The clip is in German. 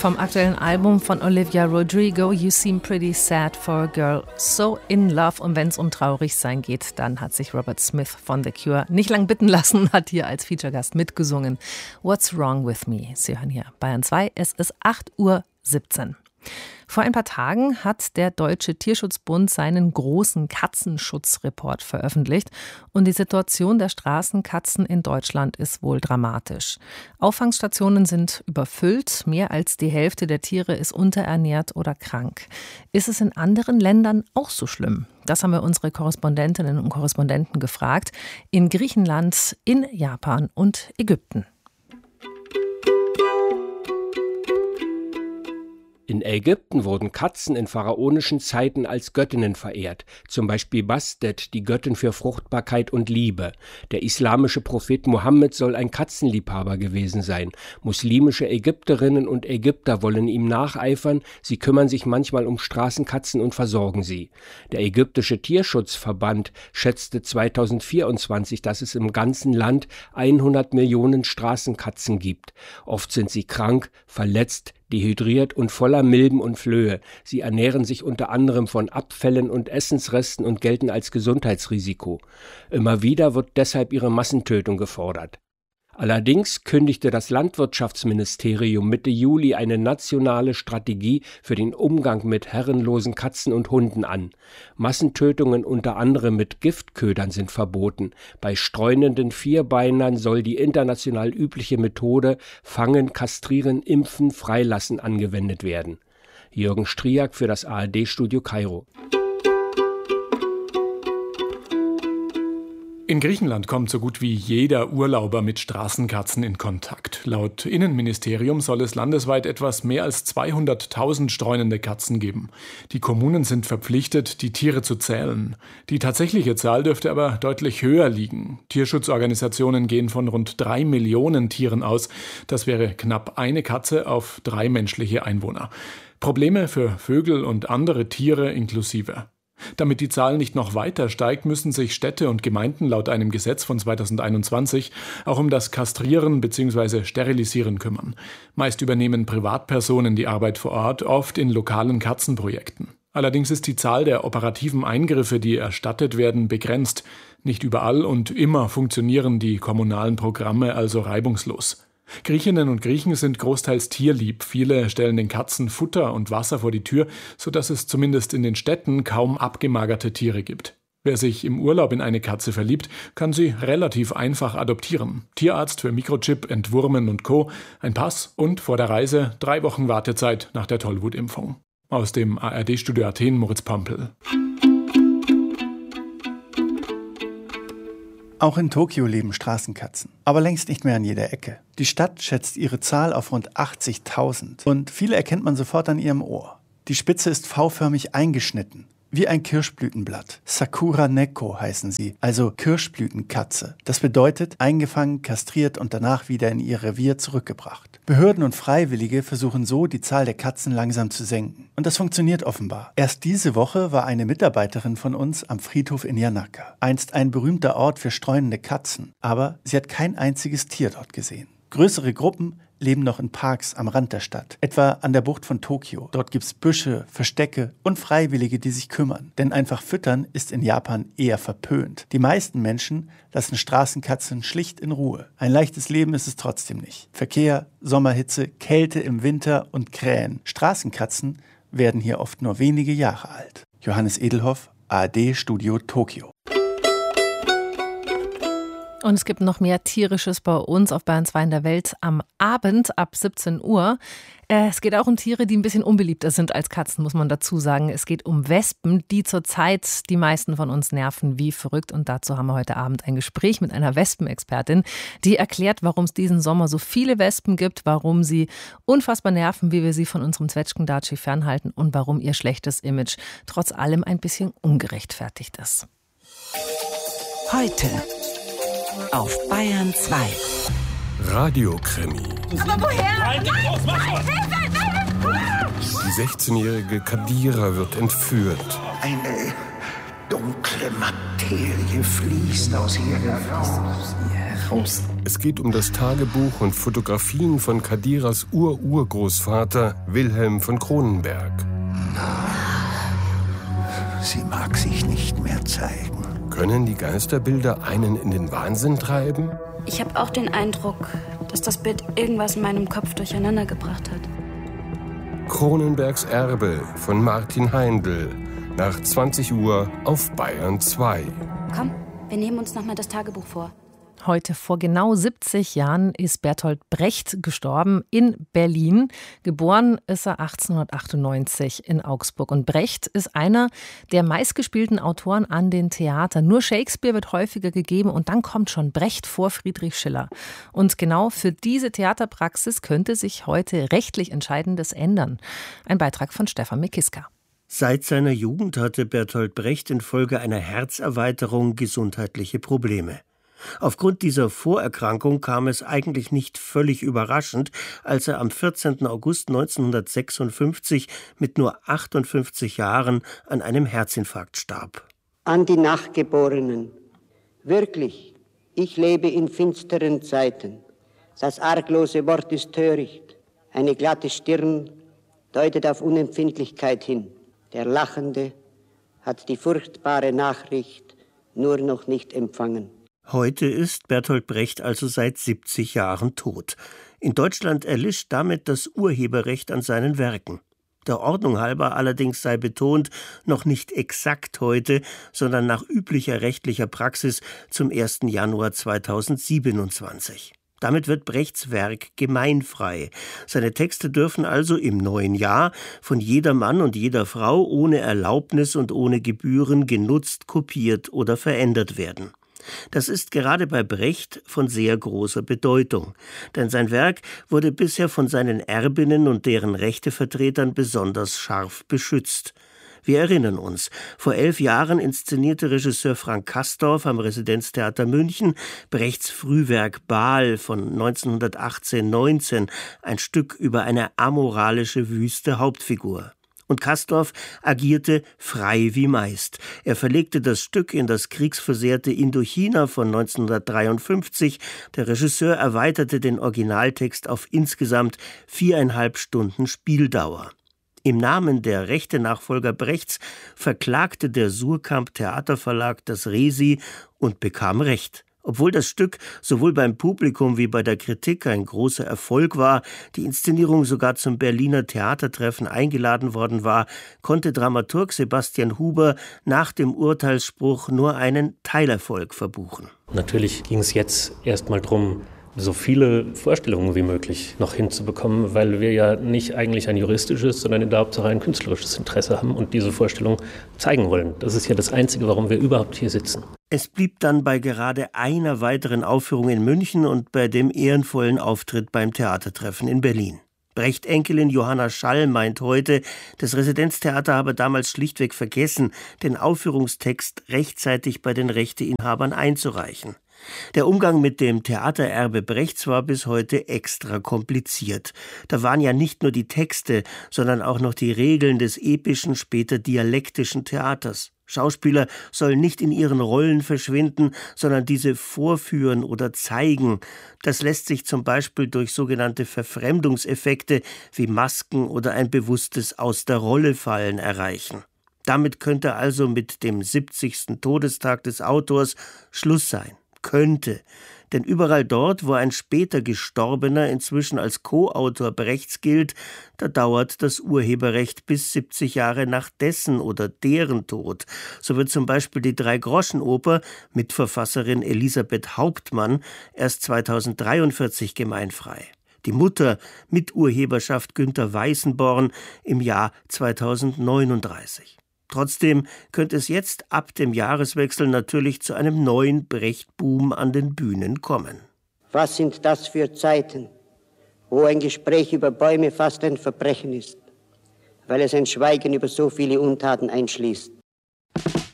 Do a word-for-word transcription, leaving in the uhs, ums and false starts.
vom aktuellen Album von Olivia Rodrigo, You Seem Pretty Sad for a Girl So in Love. Und wenn es um Traurigsein geht, dann hat sich Robert Smith von The Cure nicht lang bitten lassen und hat hier als Feature-Gast mitgesungen. What's Wrong With Me? Sie hören hier Bayern zwei, es ist acht Uhr siebzehn. Vor ein paar Tagen hat der Deutsche Tierschutzbund seinen großen Katzenschutzreport veröffentlicht. Und die Situation der Straßenkatzen in Deutschland ist wohl dramatisch. Auffangstationen sind überfüllt, mehr als die Hälfte der Tiere ist unterernährt oder krank. Ist es in anderen Ländern auch so schlimm? Das haben wir unsere Korrespondentinnen und Korrespondenten gefragt. In Griechenland, in Japan und Ägypten. In Ägypten wurden Katzen in pharaonischen Zeiten als Göttinnen verehrt, zum Beispiel Bastet, die Göttin für Fruchtbarkeit und Liebe. Der islamische Prophet Mohammed soll ein Katzenliebhaber gewesen sein. Muslimische Ägypterinnen und Ägypter wollen ihm nacheifern, sie kümmern sich manchmal um Straßenkatzen und versorgen sie. Der ägyptische Tierschutzverband schätzte zweitausendvierundzwanzig, dass es im ganzen Land hundert Millionen Straßenkatzen gibt. Oft sind sie krank, verletzt, dehydriert und voller Milben und Flöhe. Sie ernähren sich unter anderem von Abfällen und Essensresten und gelten als Gesundheitsrisiko. Immer wieder wird deshalb ihre Massentötung gefordert. Allerdings kündigte das Landwirtschaftsministerium Mitte Juli eine nationale Strategie für den Umgang mit herrenlosen Katzen und Hunden an. Massentötungen unter anderem mit Giftködern sind verboten. Bei streunenden Vierbeinern soll die international übliche Methode Fangen, Kastrieren, Impfen, Freilassen angewendet werden. Jürgen Striak für das A R D-Studio Kairo. In Griechenland kommt so gut wie jeder Urlauber mit Straßenkatzen in Kontakt. Laut Innenministerium soll es landesweit etwas mehr als zweihunderttausend streunende Katzen geben. Die Kommunen sind verpflichtet, die Tiere zu zählen. Die tatsächliche Zahl dürfte aber deutlich höher liegen. Tierschutzorganisationen gehen von rund drei Millionen Tieren aus. Das wäre knapp eine Katze auf drei menschliche Einwohner. Probleme für Vögel und andere Tiere inklusive. Damit die Zahl nicht noch weiter steigt, müssen sich Städte und Gemeinden laut einem Gesetz von zweitausendeinundzwanzig auch um das Kastrieren bzw. Sterilisieren kümmern. Meist übernehmen Privatpersonen die Arbeit vor Ort, oft in lokalen Katzenprojekten. Allerdings ist die Zahl der operativen Eingriffe, die erstattet werden, begrenzt. Nicht überall und immer funktionieren die kommunalen Programme also reibungslos. Griechinnen und Griechen sind großteils tierlieb. Viele stellen den Katzen Futter und Wasser vor die Tür, sodass es zumindest in den Städten kaum abgemagerte Tiere gibt. Wer sich im Urlaub in eine Katze verliebt, kann sie relativ einfach adoptieren. Tierarzt für Mikrochip, Entwurmen und Co., ein Pass und vor der Reise drei Wochen Wartezeit nach der Tollwutimpfung. Aus dem A R D-Studio Athen, Moritz Pompel. Auch in Tokio leben Straßenkatzen, aber längst nicht mehr an jeder Ecke. Die Stadt schätzt ihre Zahl auf rund achtzigtausend und viele erkennt man sofort an ihrem Ohr. Die Spitze ist V-förmig eingeschnitten, wie ein Kirschblütenblatt. Sakura Neko heißen sie, also Kirschblütenkatze. Das bedeutet eingefangen, kastriert und danach wieder in ihr Revier zurückgebracht. Behörden und Freiwillige versuchen so, die Zahl der Katzen langsam zu senken. Und das funktioniert offenbar. Erst diese Woche war eine Mitarbeiterin von uns am Friedhof in Yanaka. Einst ein berühmter Ort für streunende Katzen. Aber sie hat kein einziges Tier dort gesehen. Größere Gruppen leben noch in Parks am Rand der Stadt, etwa an der Bucht von Tokio. Dort gibt's Büsche, Verstecke und Freiwillige, die sich kümmern. Denn einfach füttern ist in Japan eher verpönt. Die meisten Menschen lassen Straßenkatzen schlicht in Ruhe. Ein leichtes Leben ist es trotzdem nicht. Verkehr, Sommerhitze, Kälte im Winter und Krähen. Straßenkatzen werden hier oft nur wenige Jahre alt. Johannes Edelhoff, A R D-Studio Tokio. Und es gibt noch mehr Tierisches bei uns auf Bayern zwei in der Welt am Abend ab siebzehn Uhr. Es geht auch um Tiere, die ein bisschen unbeliebter sind als Katzen, muss man dazu sagen. Es geht um Wespen, die zurzeit die meisten von uns nerven wie verrückt. Und dazu haben wir heute Abend ein Gespräch mit einer Wespenexpertin, die erklärt, warum es diesen Sommer so viele Wespen gibt, warum sie unfassbar nerven, wie wir sie von unserem Zwetschgendatschi fernhalten und warum ihr schlechtes Image trotz allem ein bisschen ungerechtfertigt ist. Heute auf Bayern zwei. Radiokrimi. Aber woher? Nein, nein, nein, Die sechzehnjährige Kadira wird entführt. Eine dunkle Alle Materie fließt aus ihr heraus. Es geht um das Tagebuch und Fotografien von Kadiras Ur-Urgroßvater Wilhelm von Cronenberg. Sie mag sich nicht mehr zeigen. Können die Geisterbilder einen in den Wahnsinn treiben? Ich habe auch den Eindruck, dass das Bild irgendwas in meinem Kopf durcheinander gebracht hat. Cronenbergs Erbe von Martin Heindl. Nach zwanzig Uhr auf Bayern zwei. Komm, wir nehmen uns noch mal das Tagebuch vor. Heute vor genau siebzig Jahren ist Bertolt Brecht gestorben in Berlin. Geboren ist er achtzehnhundertachtundneunzig in Augsburg. Und Brecht ist einer der meistgespielten Autoren an den Theatern. Nur Shakespeare wird häufiger gegeben und dann kommt schon Brecht vor Friedrich Schiller. Und genau für diese Theaterpraxis könnte sich heute rechtlich Entscheidendes ändern. Ein Beitrag von Stefan Mikiska. Seit seiner Jugend hatte Bertolt Brecht infolge einer Herzerweiterung gesundheitliche Probleme. Aufgrund dieser Vorerkrankung kam es eigentlich nicht völlig überraschend, als er am vierzehnten August neunzehnhundertsechsundfünfzig mit nur achtundfünfzig Jahren an einem Herzinfarkt starb. An die Nachgeborenen. Wirklich, ich lebe in finsteren Zeiten. Das arglose Wort ist töricht. Eine glatte Stirn deutet auf Unempfindlichkeit hin. Der Lachende hat die furchtbare Nachricht nur noch nicht empfangen. Heute ist Bertolt Brecht also seit siebzig Jahren tot. In Deutschland erlischt damit das Urheberrecht an seinen Werken. Der Ordnung halber allerdings sei betont, noch nicht exakt heute, sondern nach üblicher rechtlicher Praxis zum ersten Januar zweitausendsiebenundzwanzig. Damit wird Brechts Werk gemeinfrei. Seine Texte dürfen also im neuen Jahr von jeder Mann und jeder Frau ohne Erlaubnis und ohne Gebühren genutzt, kopiert oder verändert werden. Das ist gerade bei Brecht von sehr großer Bedeutung, denn sein Werk wurde bisher von seinen Erbinnen und deren Rechtevertretern besonders scharf beschützt. Wir erinnern uns, vor elf Jahren inszenierte Regisseur Frank Castorf am Residenztheater München Brechts Frühwerk Baal von neunzehnhundertachtzehn neunzehn, ein Stück über eine amoralische, wüste Hauptfigur. Und Castorf agierte frei wie meist. Er verlegte das Stück in das kriegsversehrte Indochina von neunzehnhundertdreiundfünfzig. Der Regisseur erweiterte den Originaltext auf insgesamt viereinhalb Stunden Spieldauer. Im Namen der Rechte-Nachfolger Brechts verklagte der Surkamp Theaterverlag das Resi und bekam Recht. Obwohl das Stück sowohl beim Publikum wie bei der Kritik ein großer Erfolg war, die Inszenierung sogar zum Berliner Theatertreffen eingeladen worden war, konnte Dramaturg Sebastian Huber nach dem Urteilsspruch nur einen Teilerfolg verbuchen. Natürlich ging es jetzt erstmal darum, so viele Vorstellungen wie möglich noch hinzubekommen, weil wir ja nicht eigentlich ein juristisches, sondern in der Hauptsache ein künstlerisches Interesse haben und diese Vorstellung zeigen wollen. Das ist ja das Einzige, warum wir überhaupt hier sitzen. Es blieb dann bei gerade einer weiteren Aufführung in München und bei dem ehrenvollen Auftritt beim Theatertreffen in Berlin. Brecht-Enkelin Johanna Schall meint heute, das Residenztheater habe damals schlichtweg vergessen, den Aufführungstext rechtzeitig bei den Rechteinhabern einzureichen. Der Umgang mit dem Theatererbe Brechts war bis heute extra kompliziert. Da waren ja nicht nur die Texte, sondern auch noch die Regeln des epischen, später dialektischen Theaters. Schauspieler sollen nicht in ihren Rollen verschwinden, sondern diese vorführen oder zeigen. Das lässt sich zum Beispiel durch sogenannte Verfremdungseffekte wie Masken oder ein bewusstes Aus der Rolle fallen erreichen. Damit könnte also mit dem siebzigsten Todestag des Autors Schluss sein. Könnte. Denn überall dort, wo ein später Gestorbener inzwischen als Co-Autor Brechts gilt, da dauert das Urheberrecht bis siebzig Jahre nach dessen oder deren Tod. So wird zum Beispiel die Drei-Groschen-Oper mit Verfasserin Elisabeth Hauptmann erst zweitausenddreiundvierzig gemeinfrei. Die Mutter mit Urheberschaft Günter Weißenborn im Jahr zweitausendneununddreißig. Trotzdem könnte es jetzt ab dem Jahreswechsel natürlich zu einem neuen Brecht-Boom an den Bühnen kommen. Was sind das für Zeiten, wo ein Gespräch über Bäume fast ein Verbrechen ist, weil es ein Schweigen über so viele Untaten einschließt?